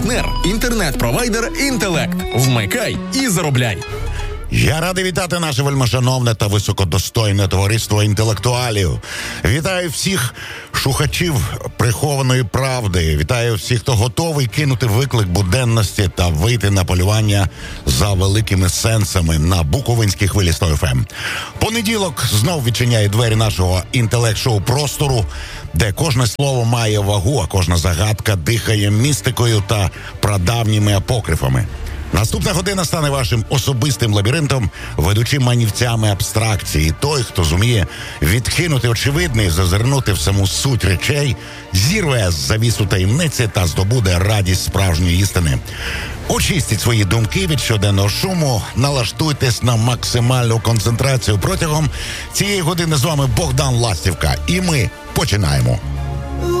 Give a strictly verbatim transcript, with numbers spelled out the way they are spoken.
партнер, інтернет-провайдер «Інтелект». Вмикай і заробляй. Я радий вітати наше вельмишановне та високодостойне товариство інтелектуалів. Вітаю всіх шукачів прихованої правди. Вітаю всіх, хто готовий кинути виклик буденності та вийти на полювання за великими сенсами на буковинській хвилі сто еф ем. Понеділок знов відчиняє двері нашого інтелект-шоу простору, де кожне слово має вагу, а кожна загадка дихає містикою та прадавніми апокрифами. Наступна година стане вашим особистим лабіринтом, ведучи манівцями абстракції. Той, хто зуміє відкинути очевидне і зазирнути в саму суть речей, зірве завісу таємниці та здобуде радість справжньої істини. Очистіть свої думки від щоденного шуму, налаштуйтесь на максимальну концентрацію. Протягом цієї години з вами Богдан Ластівка. І ми починаємо.